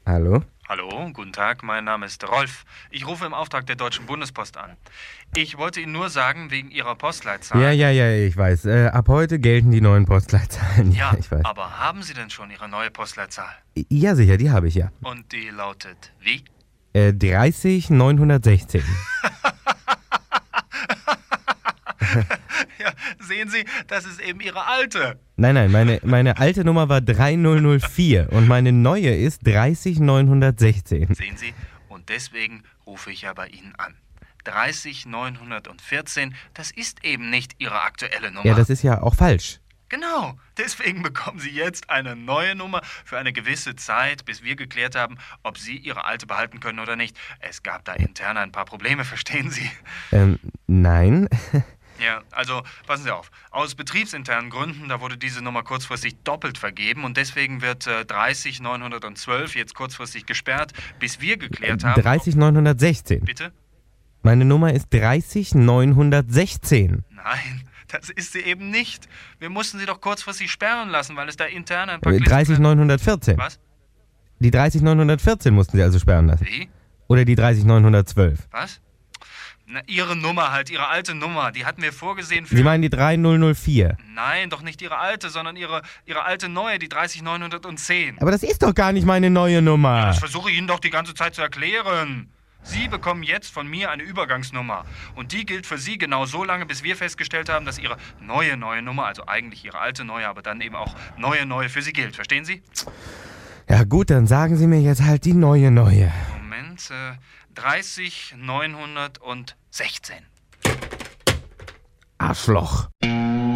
Hallo? Hallo, guten Tag, mein Name ist Rolf. Ich rufe im Auftrag der Deutschen Bundespost an. Ich wollte Ihnen nur sagen, wegen Ihrer Postleitzahl. Ja, ich weiß. Ab heute gelten die neuen Postleitzahlen. Ja, Ich weiß. aber haben Sie denn schon Ihre neue Postleitzahl? Ja, sicher, die habe ich ja. Und die lautet wie? 30916. Ja, sehen Sie, das ist eben Ihre alte. Nein, meine alte Nummer war 3004 und meine neue ist 30916. Sehen Sie, und deswegen rufe ich ja bei Ihnen an. 30914, das ist eben nicht Ihre aktuelle Nummer. Ja, das ist ja auch falsch. Genau, deswegen bekommen Sie jetzt eine neue Nummer für eine gewisse Zeit, bis wir geklärt haben, ob Sie Ihre alte behalten können oder nicht. Es gab da intern ein paar Probleme, verstehen Sie? Nein. Ja, also passen Sie auf. Aus betriebsinternen Gründen, da wurde diese Nummer kurzfristig doppelt vergeben und deswegen wird 30912 jetzt kurzfristig gesperrt, bis wir geklärt haben... 30916. Bitte? Meine Nummer ist 30916. Nein, das ist sie eben nicht. Wir mussten sie doch kurzfristig sperren lassen, weil es da intern ein paar... 30914. Was? Die 30914 mussten Sie also sperren lassen. Wie? Oder die 30912. Was? Na, Ihre Nummer halt, Ihre alte Nummer, die hatten wir vorgesehen für... Sie meinen die 3004. Nein, doch nicht Ihre alte, sondern Ihre alte neue, die 30910. Aber das ist doch gar nicht meine neue Nummer. Das versuche ich Ihnen doch die ganze Zeit zu erklären. Sie bekommen jetzt von mir eine Übergangsnummer. Und die gilt für Sie genau so lange, bis wir festgestellt haben, dass Ihre neue Nummer, also eigentlich Ihre alte neue, aber dann eben auch neue für Sie gilt. Verstehen Sie? Ja gut, dann sagen Sie mir jetzt halt die neue. Moment, 30916. Arschloch.